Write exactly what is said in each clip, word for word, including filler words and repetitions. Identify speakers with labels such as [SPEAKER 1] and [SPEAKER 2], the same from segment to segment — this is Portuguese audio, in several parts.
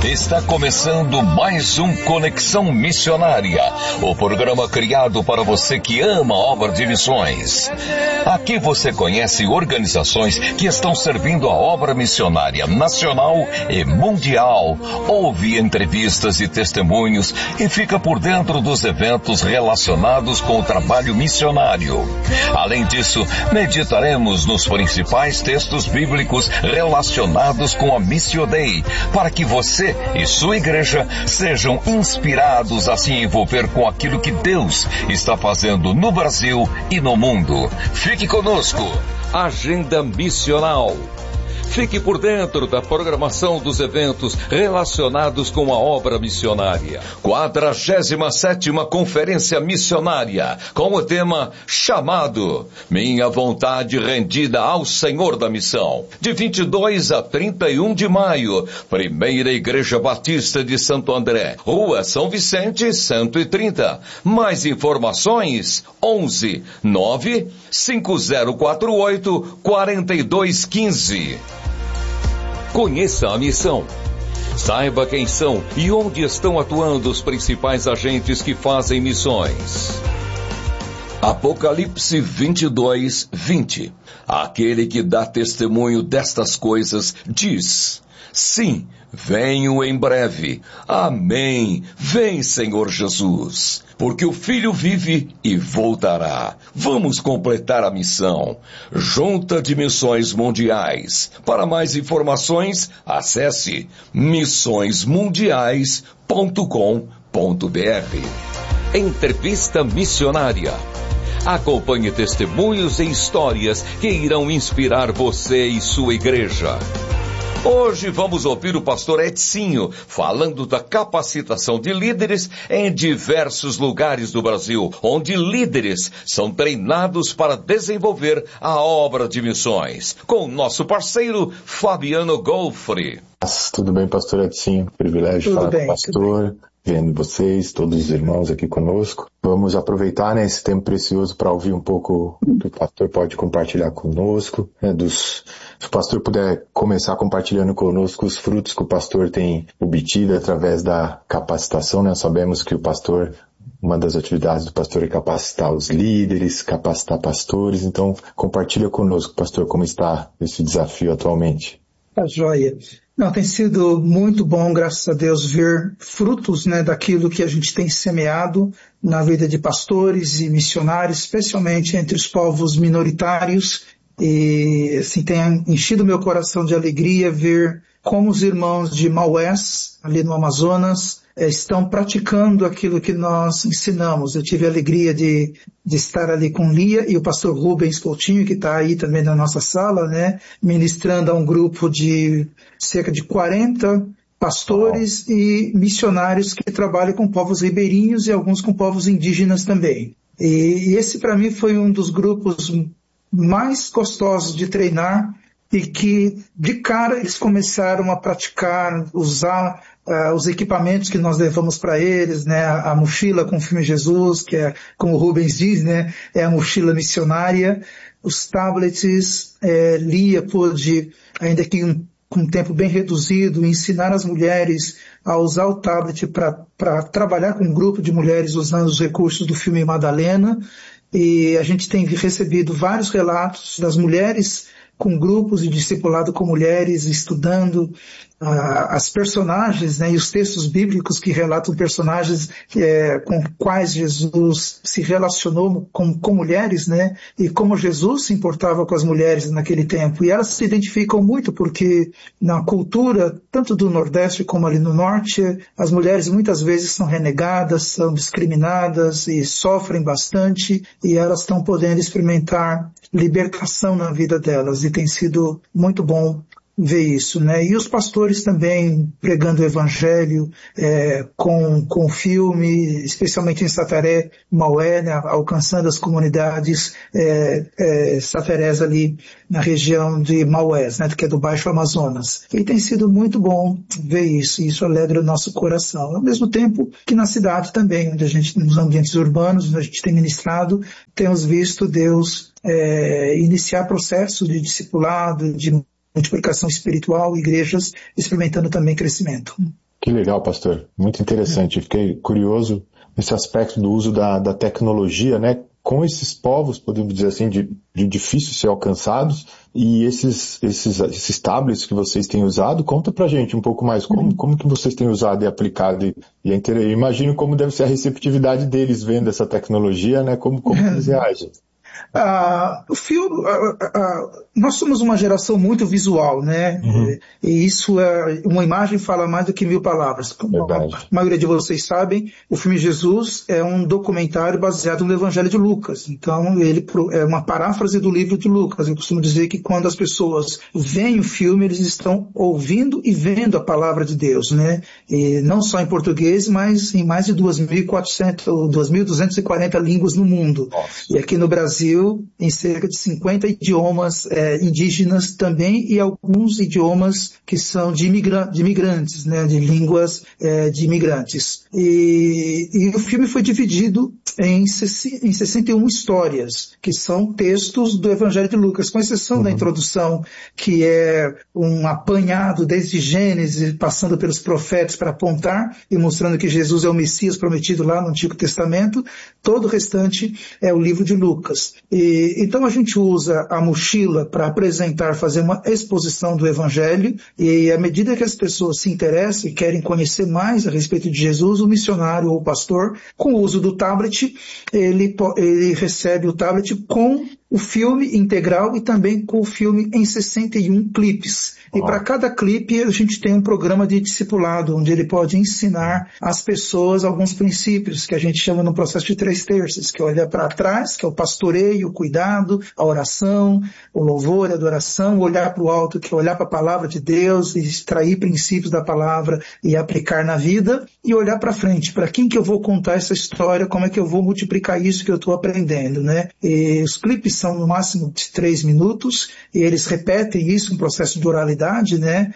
[SPEAKER 1] Está começando mais um Conexão Missionária, o programa criado para você que ama a obra de missões. Aqui você conhece organizações que estão servindo a obra missionária nacional e mundial. Ouve entrevistas e testemunhos e fica por dentro dos eventos relacionados com o trabalho missionário. Além disso, meditaremos nos principais textos bíblicos relacionados com a Missio Dei, para que você e sua igreja sejam inspirados a se envolver com aquilo que Deus está fazendo no Brasil e no mundo. Fique conosco. Agenda Missional. Fique por dentro da programação dos eventos relacionados com a obra missionária. quadragésima sétima Conferência Missionária, com o tema chamado Minha Vontade Rendida ao Senhor da Missão. De vinte e dois a trinta e um de maio, Primeira Igreja Batista de Santo André, Rua São Vicente, cento e trinta. Mais informações, onze nove cinco zero quatro oito quatro dois um cinco. Conheça a missão. Saiba quem são e onde estão atuando os principais agentes que fazem missões. Apocalipse vinte e dois, vinte. Aquele que dá testemunho destas coisas diz: sim, venho em breve. Amém. Vem, Senhor Jesus. Porque o Filho vive e voltará. Vamos completar a missão. Junta de Missões Mundiais. Para mais informações, acesse missões mundiais ponto com ponto b r. Entrevista Missionária. Acompanhe testemunhos e histórias que irão inspirar você e sua igreja. Hoje vamos ouvir o pastor Edsinho falando da capacitação de líderes em diversos lugares do Brasil, onde líderes são treinados para desenvolver a obra de missões. Com o nosso parceiro Fabiano Golfri.
[SPEAKER 2] Tudo bem, pastor Edsinho? Privilégio de falar com o pastor, vendo vocês, todos os irmãos aqui conosco. Vamos aproveitar, né, esse tempo precioso para ouvir um pouco do que o pastor pode compartilhar conosco, né, dos... Se o pastor puder começar compartilhando conosco os frutos que o pastor tem obtido através da capacitação, né? Sabemos que o pastor, uma das atividades do pastor é capacitar os líderes, capacitar pastores. Então, compartilha conosco, pastor, como está esse desafio atualmente.
[SPEAKER 3] Tá joia. Não, tem sido muito bom, graças a Deus, ver frutos, né, daquilo que a gente tem semeado na vida de pastores e missionários, especialmente entre os povos minoritários. E assim, tem enchido meu coração de alegria ver como os irmãos de Maués, ali no Amazonas, estão praticando aquilo que nós ensinamos. Eu tive a alegria de, de estar ali com Lia e o pastor Rubens Coutinho, que está aí também na nossa sala, né, ministrando a um grupo de cerca de quarenta pastores e missionários que trabalham com povos ribeirinhos e alguns com povos indígenas também. E, e esse para mim foi um dos grupos mais gostosos de treinar e que de cara eles começaram a praticar, usar uh, os equipamentos que nós levamos para eles, né, a, a mochila com o filme Jesus, que é, como o Rubens diz, né, é a mochila missionária, os tablets, é, Lia pôde, ainda que um, com um tempo bem reduzido, ensinar as mulheres a usar o tablet para trabalhar com um grupo de mulheres usando os recursos do filme Madalena. E a gente tem recebido vários relatos das mulheres com grupos de discipulado com mulheres, estudando uh, as personagens, né, e os textos bíblicos que relatam personagens é, com quais Jesus se relacionou com, com mulheres, né, e como Jesus se importava com as mulheres naquele tempo. E elas se identificam muito porque na cultura, tanto do Nordeste como ali no Norte, as mulheres muitas vezes são renegadas, são discriminadas e sofrem bastante, e elas estão podendo experimentar libertação na vida delas, e tem sido muito bom ver isso, né? E os pastores também pregando o evangelho, é, com, com filme, especialmente em Sateré, Maué, né? Alcançando as comunidades é, é, saterés ali na região de Maués, né? Que é do Baixo Amazonas. E tem sido muito bom ver isso, e isso alegra o nosso coração. Ao mesmo tempo que na cidade também, onde a gente, nos ambientes urbanos, onde a gente tem ministrado, temos visto Deus é, iniciar processos de discipulado, de multiplicação espiritual, igrejas experimentando também crescimento.
[SPEAKER 2] Que legal, pastor. Muito interessante. Fiquei curioso nesse aspecto do uso da, da tecnologia, né? Com esses povos, podemos dizer assim, de, de difícil ser alcançados, e esses, esses, esses tablets que vocês têm usado, conta pra gente um pouco mais como, como que vocês têm usado e aplicado, e, e é eu imagino como deve ser a receptividade deles vendo essa tecnologia, né? Como, como eles reagem.
[SPEAKER 3] Ah, o filme, ah, ah, nós somos uma geração muito visual, né? Uhum. E isso é, uma imagem fala mais do que mil palavras.
[SPEAKER 2] Verdade.
[SPEAKER 3] A maioria de vocês sabem, o filme Jesus é um documentário baseado no Evangelho de Lucas. Então, ele é uma paráfrase do livro de Lucas. Eu costumo dizer que quando as pessoas veem o filme, eles estão ouvindo e vendo a palavra de Deus, né? E não só em português, mas em mais de duas mil e quatrocentas, duas mil duzentas e quarenta línguas no mundo. Nossa. E aqui no Brasil, em cerca de cinquenta idiomas é, indígenas também, e alguns idiomas que são de, imigra- de imigrantes, né, de línguas é, de imigrantes. E, e o filme foi dividido em, em sessenta e uma histórias, que são textos do Evangelho de Lucas, com exceção uhum. da introdução, que é um apanhado desde Gênesis, passando pelos profetas para apontar e mostrando que Jesus é o Messias prometido lá no Antigo Testamento. Todo o restante é o livro de Lucas. E, então a gente usa a mochila para apresentar, fazer uma exposição do Evangelho, e à medida que as pessoas se interessam e querem conhecer mais a respeito de Jesus, o missionário ou o pastor, com o uso do tablet, ele, ele recebe o tablet com o filme integral e também com o filme em sessenta e um clipes. E oh. para cada clipe a gente tem um programa de discipulado, onde ele pode ensinar às pessoas alguns princípios, que a gente chama no processo de três terços, que é olhar para trás, que é o pastoreio, o cuidado, a oração, o louvor, a adoração, olhar para o alto, que é olhar para a palavra de Deus e extrair princípios da palavra e aplicar na vida, e olhar para frente, para quem que eu vou contar essa história, como é que eu vou multiplicar isso que eu estou aprendendo, né? E os clipes são no máximo de três minutos, e eles repetem isso, um processo de oralidade, né?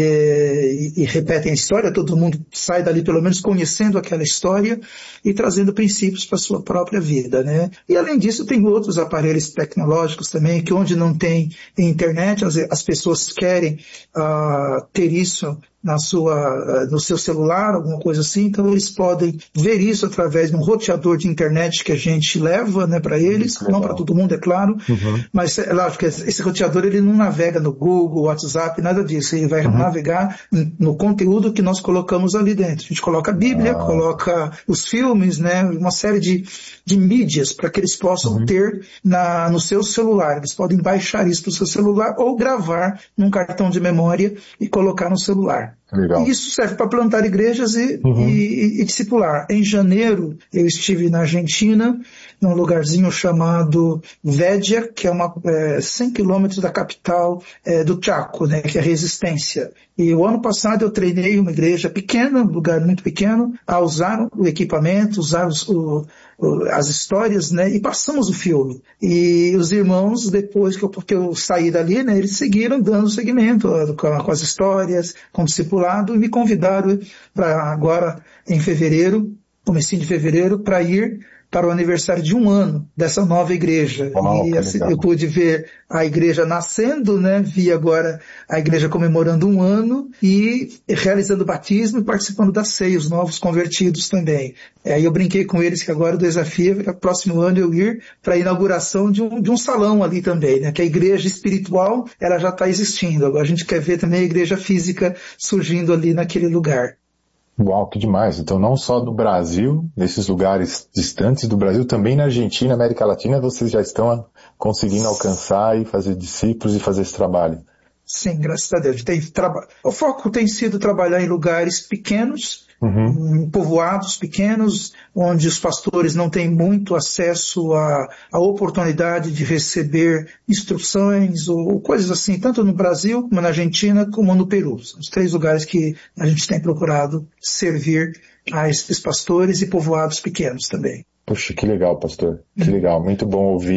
[SPEAKER 3] E, e, e repetem a história, todo mundo sai dali pelo menos conhecendo aquela história e trazendo princípios para a sua própria vida, né? E além disso tem outros aparelhos tecnológicos também, que onde não tem internet, as, as pessoas querem uh, ter isso na sua, no seu celular, alguma coisa assim, então eles podem ver isso através de um roteador de internet que a gente leva, né, para eles, não para todo mundo, é claro, uhum. mas é lógico que esse roteador ele não navega no Google, WhatsApp, nada disso, ele vai uhum. navegar no conteúdo que nós colocamos ali dentro. A gente coloca a Bíblia, ah. coloca os filmes, né, uma série de, de mídias para que eles possam uhum. ter na, no seu celular. Eles podem baixar isso para o seu celular ou gravar num cartão de memória e colocar no celular.
[SPEAKER 2] Legal.
[SPEAKER 3] E isso serve para plantar igrejas e, uhum. e, e discipular. Em janeiro, eu estive na Argentina, num lugarzinho chamado Védia, que é uma, é, cem quilômetros da capital é, do Chaco, né, que é Resistência. E o ano passado eu treinei uma igreja pequena, um lugar muito pequeno, a usar o equipamento, usar os, o, o, as histórias, né, e passamos o filme. E os irmãos, depois que eu, porque eu saí dali, né, eles seguiram dando seguimento com, com as histórias, com o discipulado, e me convidaram para agora, em fevereiro, comecinho de fevereiro, para ir para o aniversário de um ano dessa nova igreja. Oh, e assim, eu pude ver a igreja nascendo, né? Vi agora a igreja comemorando um ano e realizando o batismo e participando da ceia, os novos convertidos também. Aí eu brinquei com eles que agora o desafio é que no próximo ano eu ir para a inauguração de um, de um salão ali também, né? Que a igreja espiritual, ela já está existindo. Agora a gente quer ver também a igreja física surgindo ali naquele lugar.
[SPEAKER 2] Uau, que demais. Então não só no Brasil, nesses lugares distantes do Brasil, também na Argentina, América Latina, vocês já estão conseguindo alcançar e fazer discípulos e fazer esse trabalho.
[SPEAKER 3] Sim, graças a Deus. Tem traba... O foco tem sido trabalhar em lugares pequenos, uhum. em povoados pequenos, onde os pastores não têm muito acesso à, à oportunidade de receber instruções ou, ou coisas assim, tanto no Brasil, como na Argentina, como no Peru. São os três lugares que a gente tem procurado servir a esses pastores e povoados pequenos também.
[SPEAKER 2] Puxa, que legal, pastor. Que legal. Muito bom ouvir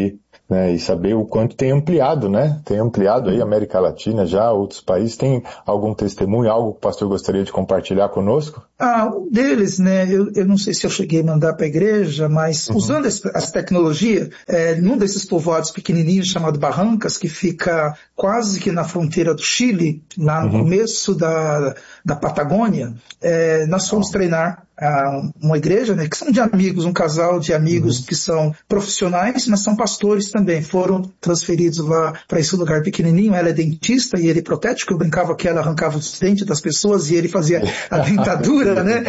[SPEAKER 2] né? E saber o quanto tem ampliado, né? Tem ampliado aí a América Latina já, outros países. Tem algum testemunho, algo que o pastor gostaria de compartilhar conosco?
[SPEAKER 3] Ah, um deles, né, eu, eu não sei se eu cheguei a mandar para a igreja, mas uhum. usando as, as tecnologias, é, num desses povoados pequenininhos chamado Barrancas, que fica quase que na fronteira do Chile, lá no uhum. começo da, da Patagônia, é, nós fomos uhum. treinar uma igreja, né, que são de amigos, um casal de amigos uhum. que são profissionais, mas são pastores também, foram transferidos lá para esse lugar pequenininho. Ela é dentista e ele protético, eu brincava que ela arrancava os dentes das pessoas e ele fazia a dentadura, né,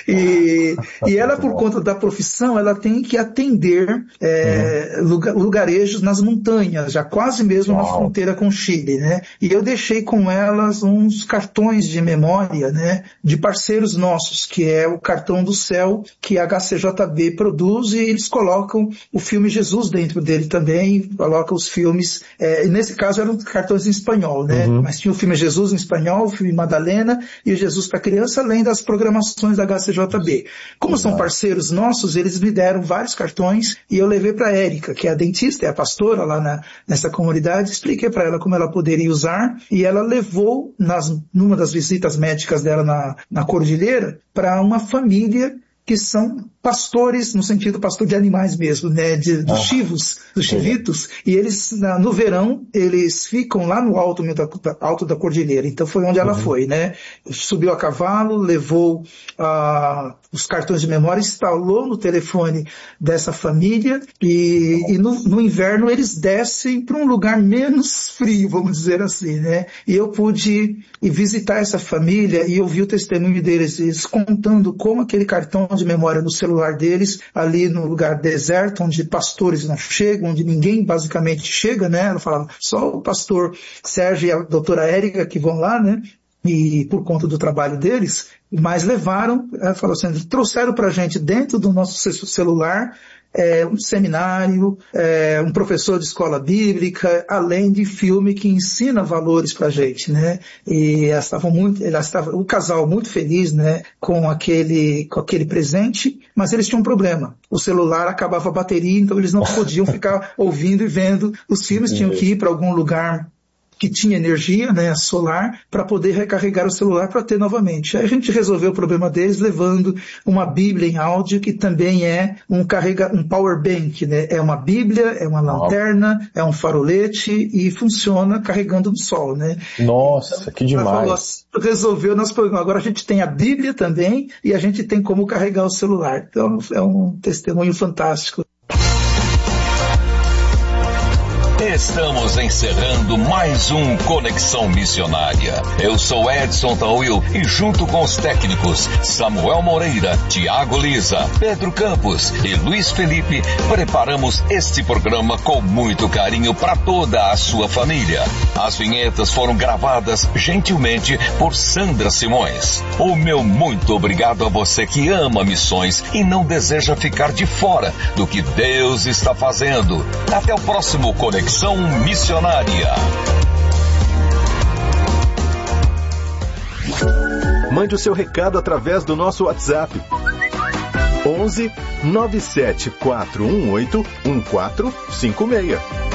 [SPEAKER 3] e, e ela, por conta da profissão, ela tem que atender é, uhum. lugar, lugarejos nas montanhas, já quase mesmo Uau. na fronteira com o Chile, né, e eu deixei com elas uns cartões de memória, né, de parceiros nossos, que é o cartão do céu que a H C J B produz, e eles colocam o filme Jesus dentro dele também, colocam os filmes, é, nesse caso eram cartões em espanhol, né? Uhum. Mas tinha o filme Jesus em espanhol, o filme Madalena e o Jesus para Criança, além das programações da H C J B. Como Exato. São parceiros nossos, eles me deram vários cartões e eu levei para a Érica, que é a dentista, é a pastora lá na, nessa comunidade, expliquei para ela como ela poderia usar, e ela levou nas, numa das visitas médicas dela na, na Cordilheira para uma família que são pastores, no sentido pastor de animais mesmo, né, de, dos ah, chivos, dos chivitos, é. e eles, na, no verão, eles ficam lá no alto da, alto da cordilheira, então foi onde ela uhum. foi, né, subiu a cavalo, levou uh, os cartões de memória, instalou no telefone dessa família, e, e no, no inverno eles descem para um lugar menos frio, vamos dizer assim, né, e eu pude ir visitar essa família e ouvir o testemunho deles, eles contando como aquele cartão de memória no celular deles, ali no lugar deserto, onde pastores não chegam, onde ninguém basicamente chega, né? Ela falava, só o pastor Sérgio e a doutora Érica que vão lá, né? E por conta do trabalho deles, mas levaram, ela falou assim, trouxeram pra gente dentro do nosso celular É, um seminário, é, um professor de escola bíblica, além de filme que ensina valores pra gente, né? E elas estavam muito, elas estavam, o casal muito feliz, né, com aquele, com aquele presente, mas eles tinham um problema. O celular acabava a bateria, então eles não podiam ficar ouvindo e vendo os filmes, tinham que ir para algum lugar que tinha energia, né, solar, para poder recarregar o celular para ter novamente. Aí a gente resolveu o problema deles levando uma Bíblia em áudio, que também é um carrega, um power bank, né? É uma Bíblia, é uma lanterna, é um farolete e funciona carregando no sol, né?
[SPEAKER 2] Nossa, então, que demais.
[SPEAKER 3] Falou, resolveu nosso problema. Agora a gente tem a Bíblia também e a gente tem como carregar o celular. Então é um testemunho fantástico.
[SPEAKER 1] Estamos encerrando mais um Conexão Missionária. Eu sou Edson Tawil e junto com os técnicos Samuel Moreira, Tiago Lisa, Pedro Campos e Luiz Felipe, preparamos este programa com muito carinho para toda a sua família. As vinhetas foram gravadas gentilmente por Sandra Simões. O meu muito obrigado a você que ama missões e não deseja ficar de fora do que Deus está fazendo. Até o próximo Conexão Missionária.
[SPEAKER 4] Mande o seu recado através do nosso WhatsApp onze nove sete quatro um oito um quatro cinco seis.